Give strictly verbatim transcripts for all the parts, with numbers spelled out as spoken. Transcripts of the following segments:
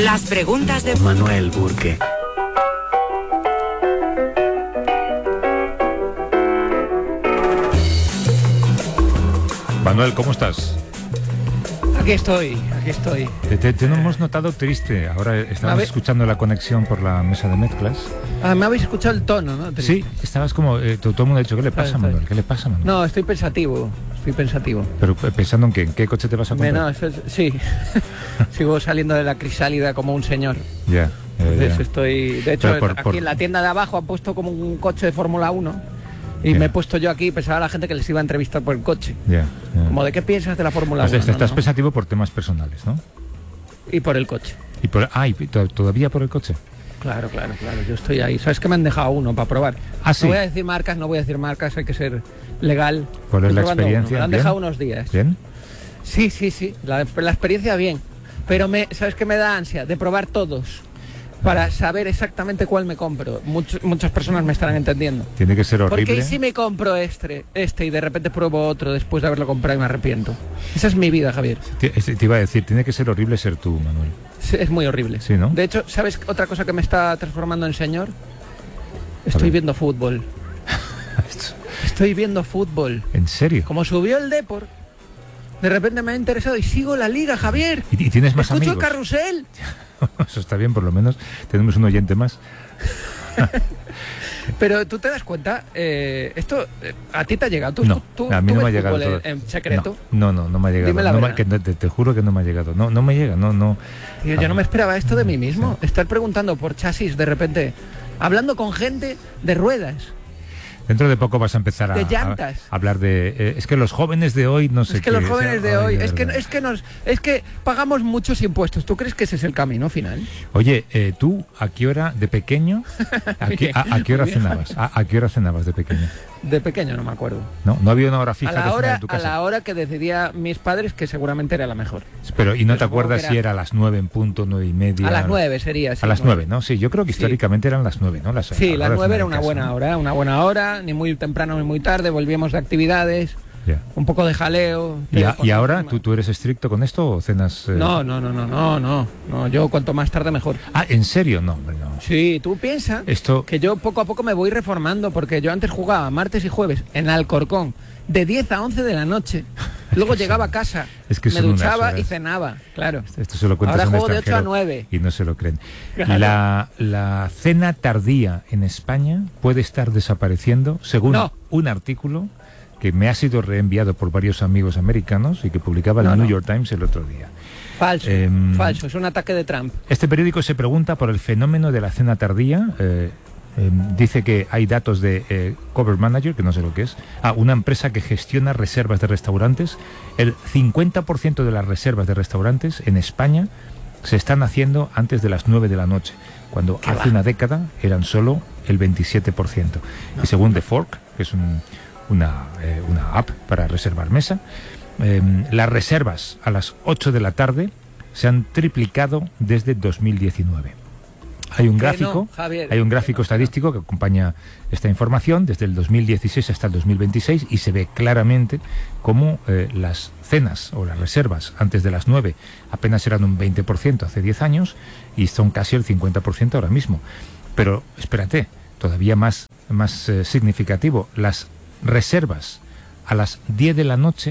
Las preguntas de Manuel Burke. Manuel, ¿cómo estás? Aquí estoy, aquí estoy. Te, te, te hemos notado triste. Ahora estábamos escuchando la conexión por la mesa de mezclas. Ah, me habéis escuchado el tono, ¿no? Triste. Sí, estabas como... Eh, todo, todo el mundo ha dicho, ¿qué le pasa, Manuel? ¿Qué le pasa, Manuel? No, estoy pensativo, estoy pensativo. Pero pensando en qué, ¿en qué coche te vas a comprar? No, eso es, sí. Sigo saliendo de la crisálida como un señor. Ya. Entonces yeah. estoy... De hecho, por, aquí por... en la tienda de abajo han puesto como un coche de Fórmula uno. Y yeah. me he puesto yo aquí y pensaba a la gente que les iba a entrevistar por el coche. Yeah, yeah. Como, ¿de qué piensas de la Fórmula o sea, uno? Estás no, no. pensativo por temas personales, ¿no? Y por el coche. ¿Y por, ah, ¿y todavía por el coche? Claro, claro, claro. Yo estoy ahí. ¿Sabes que me han dejado uno para probar? Ah, sí. No voy a decir marcas, no voy a decir marcas, hay que ser legal. ¿Cuál es la experiencia? Uno. Me lo han ¿Bien? dejado unos días. ¿Bien? Sí, sí, sí. La, la experiencia bien. Pero me, ¿sabes qué me da ansia? De probar todos. Para saber exactamente cuál me compro. Much, muchas personas me estarán entendiendo. Tiene que ser horrible. Porque si me compro este, este y de repente pruebo otro después de haberlo comprado y me arrepiento. Esa es mi vida, Javier. Te, te iba a decir, tiene que ser horrible ser tú, Manuel. Sí, es muy horrible. Sí, ¿no? De hecho, ¿sabes otra cosa que me está transformando en señor? Estoy viendo fútbol. Estoy viendo fútbol. ¿En serio? Como subió el Depor, de repente me ha interesado y sigo la liga, Javier. ¿Y, y tienes más Escucho amigos? Carrusel. Eso está bien, por lo menos tenemos un oyente más. Pero tú te das cuenta, eh, esto eh, a ti te ha llegado. ¿Tú, no, tú, a mí tú no me ha llegado en, todo. en secreto? No, no, no, no me ha llegado. Dime la no verdad. Me, que, te, te juro que no me ha llegado. No, no me llega, no, no. Tío, yo no me esperaba esto de mí mismo. Sí. Estar preguntando por chasis de repente, hablando con gente de ruedas. Dentro de poco vas a empezar a, de llantas. a hablar de... Eh, es que los jóvenes de hoy no sé Es que qué, los jóvenes de ay, hoy... de es, que, verdad. es, que nos, es que pagamos muchos impuestos. ¿Tú crees que ese es el camino final? Oye, eh, ¿tú a qué hora de pequeño... ¿A qué, a, a qué hora cenabas? ¿A, ¿A qué hora cenabas de pequeño? De pequeño no me acuerdo. No, no había una hora fija a la de hora, cenar en tu casa. A la hora que decidía mis padres, que seguramente era la mejor. Pero, ¿y no Yo te acuerdas era... si era a las nueve en punto, nueve y media? A las nueve sería, sí. A las nueve, ¿no? Sí, yo creo que históricamente sí. eran las nueve, ¿no? Las, sí, las nueve era una buena ¿no? hora, una buena hora, ni muy temprano ni muy tarde, volvíamos de actividades, yeah. un poco de jaleo. ¿Y, a, ¿y ahora ¿tú, tú eres estricto con esto o cenas...? Eh... No, no, no, no, no, no, no, yo cuanto más tarde mejor. Ah, ¿en serio? No, hombre, no. Sí, tú piensas Esto... que yo poco a poco me voy reformando, porque yo antes jugaba martes y jueves en Alcorcón, de diez a once de la noche. Luego llegaba a casa, es que me duchaba y cenaba, claro. Esto se lo cuentas Ahora a un juego de ocho a extranjero nueve. Y no se lo creen. Claro. La, la cena tardía en España puede estar desapareciendo, según no. un artículo que me ha sido reenviado por varios amigos americanos y que publicaba el no, New no. York Times el otro día. Falso, eh, falso, es un ataque de Trump. Este periódico se pregunta por el fenómeno de la cena tardía. Eh, eh, dice que hay datos de eh, Cover Manager, que no sé lo que es, ah, una empresa que gestiona reservas de restaurantes. El cincuenta por ciento de las reservas de restaurantes en España se están haciendo antes de las nueve de la noche, cuando hace va? una década eran solo el veintisiete por ciento. No. Y según The Fork, que es un, una, eh, una app para reservar mesa, eh, las reservas a las ocho de la tarde se han triplicado desde dos mil diecinueve. Hay un gráfico, no, Javier, hay un gráfico no, estadístico que acompaña esta información desde el dos mil dieciséis hasta el dos mil veintiséis y se ve claramente cómo eh, las cenas o las reservas antes de las nueve apenas eran un veinte por ciento hace diez años y son casi el cincuenta por ciento ahora mismo. Pero espérate, todavía más, más eh, significativo, las reservas a las diez de la noche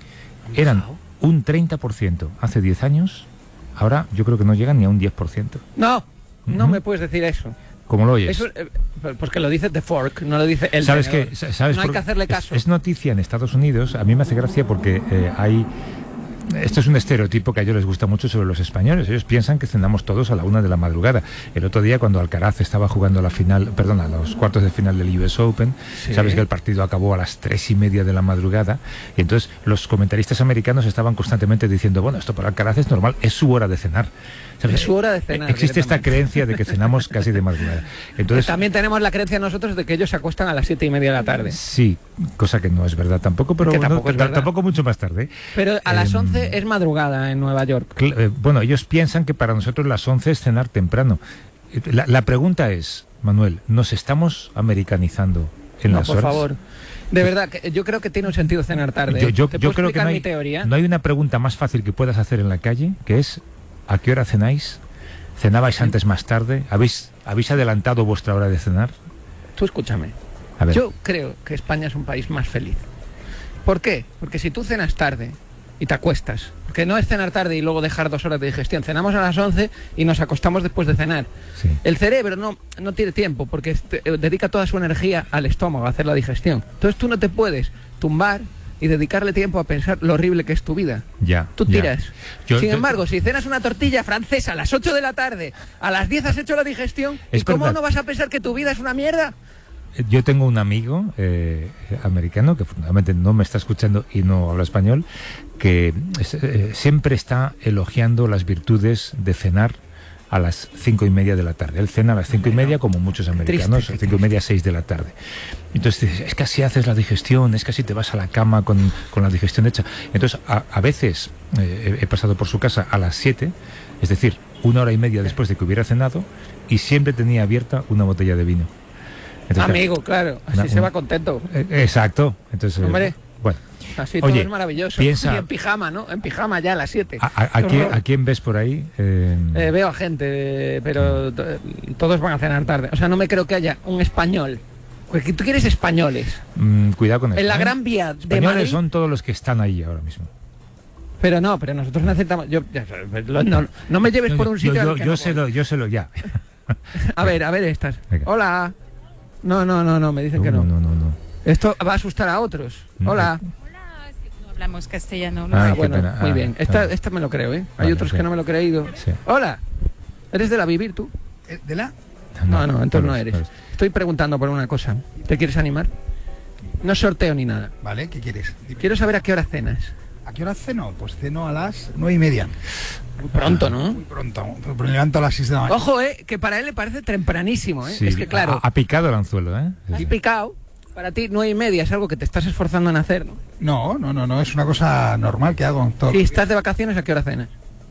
eran un treinta por ciento hace diez años, ahora yo creo que no llegan ni a un diez por ciento. No. No uh-huh. me puedes decir eso. ¿Cómo lo oyes? Eso, eh, porque lo dice The Fork, no lo dice el ¿Sabes tenedor. que, ¿sabes no hay que hacerle caso. Es, es noticia en Estados Unidos. A mí me hace gracia porque eh, hay... Esto es un estereotipo que a ellos les gusta mucho sobre los españoles. Ellos piensan que cenamos todos a la una de la madrugada. El otro día, cuando Alcaraz estaba jugando la final, perdón, a los cuartos de final del U S Open, sí. sabes que el partido acabó a las tres y media de la madrugada. Y entonces los comentaristas americanos estaban constantemente diciendo, bueno, esto para Alcaraz es normal, es su hora de cenar. ¿Sabes? Es su hora de cenar. Existe esta creencia de que cenamos casi de madrugada. Entonces, también tenemos la creencia nosotros de que ellos se acuestan a las siete y media de la tarde. Sí, cosa que no es verdad tampoco, pero bueno, tampoco, es verdad. tampoco mucho más tarde. Pero a las eh, once es madrugada en Nueva York. Eh, bueno, ellos piensan que para nosotros las once es cenar temprano. La, la pregunta es, Manuel, ¿nos estamos americanizando en no, las por horas? favor. De pues, verdad, que yo creo que tiene un sentido cenar tarde. Yo, yo, ¿Te yo puedo creo que no hay, mi teoría? no hay una pregunta más fácil que puedas hacer en la calle, que es ¿a qué hora cenáis? ¿Cenabais antes más tarde? ¿Habéis, ¿Habéis adelantado vuestra hora de cenar? Tú escúchame. A ver. Yo creo que España es un país más feliz. ¿Por qué? Porque si tú cenas tarde y te acuestas, porque no es cenar tarde y luego dejar dos horas de digestión, cenamos a las once y nos acostamos después de cenar. Sí. El cerebro no, no tiene tiempo porque este, dedica toda su energía al estómago, a hacer la digestión. Entonces tú no te puedes tumbar y dedicarle tiempo a pensar lo horrible que es tu vida. Ya. Tú ya. tiras. Yo, Sin yo, embargo, si cenas una tortilla francesa a las ocho de la tarde, a las diez has hecho la digestión, ¿y Es cómo verdad. no vas a pensar que tu vida es una mierda? Yo tengo un amigo eh, americano que fundamentalmente no me está escuchando y no habla español, que eh, siempre está elogiando las virtudes de cenar a las cinco y media de la tarde. Él cena a las cinco y media como muchos americanos, triste, cinco y media, seis de la tarde. Entonces dices, es que así haces la digestión, es que así te vas a la cama con, con la digestión hecha. Entonces a, a veces eh, he pasado por su casa a las siete, es decir, una hora y media después de que hubiera cenado, y siempre tenía abierta una botella de vino. Entonces, Amigo, claro, así una, se una, va contento. Eh, exacto. Entonces, Hombre. Eh, bueno. Así Oye, todo es maravilloso. piensa- Y en pijama, ¿no? En pijama ya a las siete. ¿A, a, a quién, ¿A quién ves por ahí? Eh, Eh, veo a gente, eh, pero to- todos van a cenar tarde. O sea, no me creo que haya un español. Porque tú quieres españoles. mm, cuidado con eso. En la ¿eh? Gran Vía de Españoles Madrid. son todos los que están ahí ahora mismo. Pero no, pero nosotros necesitamos. Yo, ya, lo- no, no me lleves por un sitio. Yo, al yo, que yo no sé voy. lo, yo sé lo ya. A ver, a ver estas. Venga. Hola. No, no, no, no, me dicen que no. no, no, no. Esto va a asustar a otros. No, Hola. Hola, es que no hablamos castellano. ¿no? Ay, Ah, qué bueno, pena. muy Ah, bien. Esta, ah. esta me lo creo, ¿eh? Hay Vale, otros sí. que no me lo he creído. Sí. Hola. ¿Eres de la Vivir tú? Eh, ¿De la? No, no, entonces no lo- eres. lo- Estoy preguntando por una cosa. ¿Te quieres animar? No sorteo ni nada. Vale, ¿qué quieres? Dime. Quiero saber a qué hora cenas. ¿A qué hora ceno? Pues ceno a las nueve y media. Muy pronto, ¿no? Muy pronto. Pero me levanto a las seis de la mañana. Ojo, eh, que para él le parece tempranísimo, eh. Sí, es que claro, Ha, ha picado el anzuelo, ¿eh? Sí, has sí. picado. Para ti nueve y media es algo que te estás esforzando en hacer, ¿no? No, no, no, no. Es una cosa normal que hago. Todo. Si estás de vacaciones, ¿a qué hora cenas?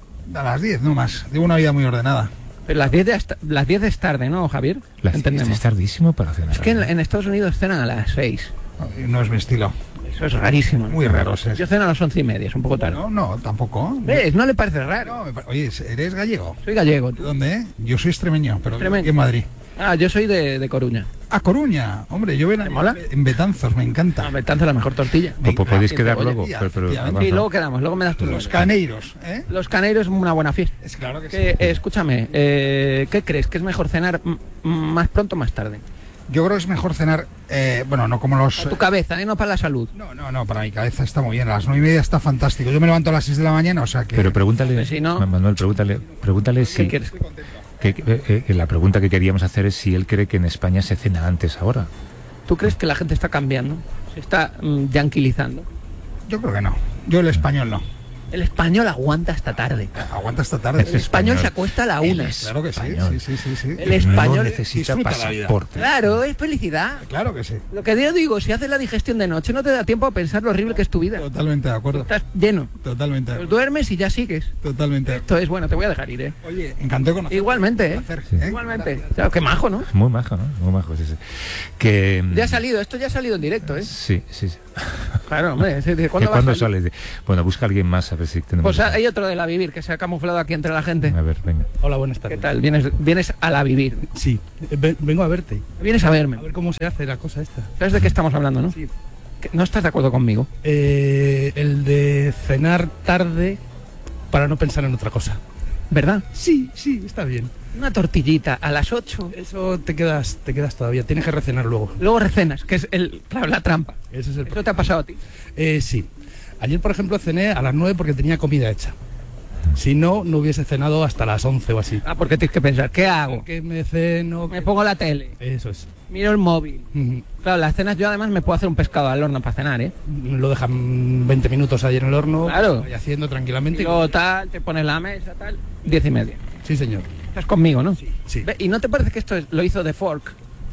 A las diez, no más. Llevo una vida muy ordenada. Pero las diez de hasta- las diez es tarde, ¿no, Javier? Las Entendemos. es tardísimo para cenar. Es que en, ¿eh? en Estados Unidos cenan a las seis. No, no es mi estilo. Eso es rarísimo. ¿no? Muy raro, sí. Yo ceno a las once y media, es un poco tarde. No, no, tampoco. ¿Ves? ¿No le parece raro? No, me pa- Oye, ¿eres gallego? Soy gallego. ¿De tú. dónde? eh? Yo soy extremeño, pero vivo Extremeño. aquí en Madrid. Ah, yo soy de, de Coruña. A Coruña. Hombre, yo ven ¿Te mola? en Betanzos, me encanta. Ah, me tanza la mejor tortilla. Po- po- podéis Sí, quedar cebolla. luego. Sí, pero- pero efectivamente. avanza. Y luego quedamos, luego me das tus Los nombres. caneiros, ¿eh? Los caneiros es una buena fiesta. Es claro que sí. Que, eh, escúchame, eh, ¿qué crees? ¿Que es mejor cenar m- más pronto o más tarde? Yo creo que es mejor cenar, eh, bueno, no como los... Para tu cabeza, ¿eh? No para la salud. No, no, no, para mi cabeza está muy bien. A las nueve y media está fantástico. Yo me levanto a las seis de la mañana, o sea que... Pero pregúntale, Pues si no- Manuel, pregúntale, pregúntale ¿Qué si... quieres? que- que- eh, eh, la pregunta que queríamos hacer es si él cree que en España se cena antes ahora. ¿Tú crees que la gente está cambiando? ¿Se está mm, yanquilizando? Yo creo que no. Yo el español no. El español aguanta hasta tarde. Aguanta esta tarde. Es El español español. se acuesta a la Él una. es Claro que sí, español. sí, sí, sí, sí. El español no necesita disfruta la vida. pasaporte. Claro, es felicidad. Claro que sí. Lo que yo digo, si haces la digestión de noche, no te da tiempo a pensar lo horrible que es tu vida. Totalmente de acuerdo. Estás lleno. Totalmente de Pues acuerdo. duermes y ya sigues. Totalmente de acuerdo. Esto es bueno, te voy a dejar ir, ¿eh? Oye, encantado de conocer. Igualmente, ¿eh? Placer, Sí. ¿eh? Igualmente. Claro, qué majo, ¿no? Muy majo, ¿no? Muy majo, sí, sí. Que... Ya ha salido, esto ya ha salido en directo, ¿eh? Sí, sí, sí. Claro, hombre. ¿Cuándo, ¿Que va a ¿Cuándo salir? sales? De... Bueno, busca a alguien más a ver si tenemos... Pues hay otro de la Vivir que se ha camuflado aquí entre la gente. A ver, venga. Hola, buenas ¿Qué tardes. tal? Vienes, vienes a la Vivir. Sí, ven- vengo a verte. Vienes a verme. A ver cómo se hace la cosa esta. ¿Sabes de qué estamos hablando, no? Sí. Que ¿No estás de acuerdo conmigo? Eh, el de cenar tarde para no pensar en otra cosa. ¿Verdad? Sí, sí, está bien. Una tortillita a las ocho. Eso te quedas, te quedas todavía. Tienes que recenar luego. Luego recenas, que es el, claro, la trampa. Ese es el ¿Eso te ha pasado a ti? Eh, sí. Ayer, por ejemplo, cené a las nueve porque tenía comida hecha. Si no, no hubiese cenado hasta las once o así. Ah, porque tienes que pensar, ¿qué hago? Que me ceno... Me pongo la tele, Eso es. miro el móvil. Ujú. Claro, las cenas yo además me puedo hacer un pescado al horno para cenar, ¿eh? Lo dejan veinte minutos ahí en el horno. Claro. Vaya haciendo Y tranquilamente. luego tal, te pones la mesa, tal. Diez y media. Sí, señor. Estás conmigo, ¿no? Sí. Ve, ¿Y no te parece que esto es- lo hizo The Fork?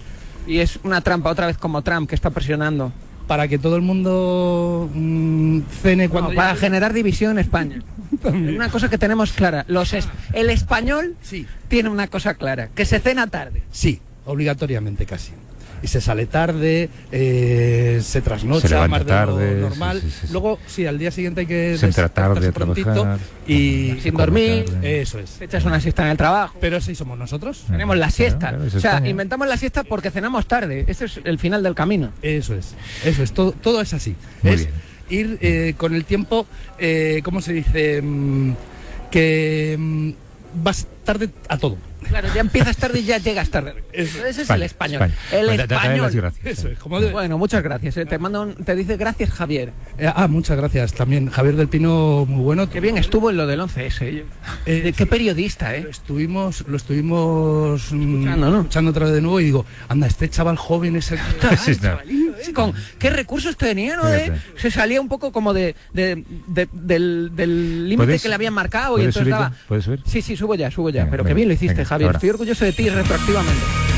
Y es una trampa otra vez como Trump que está presionando. Para que todo el mundo mm, cene cuando... No, para llegue. generar división en España. Una cosa que tenemos clara. Los es- el español Sí. tiene una cosa clara, que se cena tarde. Sí, obligatoriamente casi. y se sale tarde, eh, se trasnocha Se levanta más de tarde, lo normal. sí, sí, sí, sí. Luego, sí, al día siguiente hay que Se entra tarde a despertarse prontito trabajar. y se sin come dormir. tarde. eso es. Te echas una siesta en el trabajo. Pero sí somos nosotros. Tenemos la siesta. Claro, claro, eso o sea, está bien. inventamos la siesta porque cenamos tarde. Ese es el final del camino. Eso es, eso es, todo, todo es así. Muy es bien. ir eh, con el tiempo, eh, ¿cómo se dice? Mm, que mm, vas tarde a todo. Claro, ya empiezas tarde y ya llegas tarde. Eso. Ese es España, el español. España. El Bueno, da- da- dale español. las gracias. Eso es, como debe. Bueno, muchas gracias. eh. Te mando un- te dice gracias, Javier. Eh, ah, muchas gracias también. Javier del Pino, muy bueno. Qué bien estuvo en lo del once ese. Eh, De qué periodista, Lo ¿eh? estuvimos, lo estuvimos mm, Escuchando, ¿no? escuchando otra vez de nuevo y digo, anda, este chaval joven es el que... Sí, no. Sí, con qué recursos tenía, ¿no? eh? Fíjate. Se salía un poco como de, de- de- del, del límite ¿Puedes- que le habían marcado y ¿Puedes entonces subir daba. ya? ¿Puedes subir? Sí, sí, subo ya, subo ya. Venga, Pero qué venga, bien lo hiciste, venga, Javier. ahora. Estoy orgulloso de ti retroactivamente.